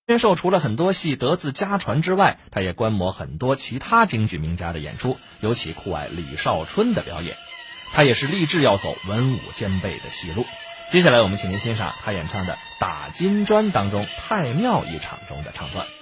宣寿除了很多戏得自家传之外，他也观摩很多其他京剧名家的演出，尤其酷爱李少春的表演。他也是立志要走文武兼备的戏路。接下来我们请您欣赏他演唱的《打金砖》当中太庙一场中的唱段。